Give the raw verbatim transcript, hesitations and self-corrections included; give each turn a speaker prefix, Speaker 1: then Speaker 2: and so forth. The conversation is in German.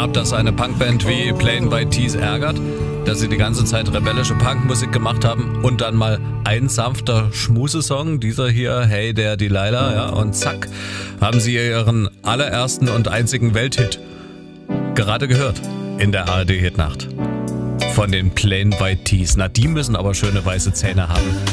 Speaker 1: ob das eine Punkband wie Plain White T's ärgert, dass sie die ganze Zeit rebellische Punkmusik gemacht haben und dann mal ein sanfter Schmusesong, dieser hier, Hey der Delilah, ja, und zack, haben sie ihren allerersten und einzigen Welthit gerade gehört in der A R D-Hitnacht von den Plain White T's. Na, die müssen aber schöne weiße Zähne haben.